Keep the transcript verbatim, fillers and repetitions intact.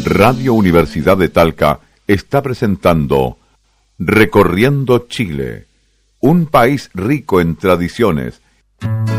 Radio Universidad de Talca está presentando Recorriendo Chile, un país rico en tradiciones.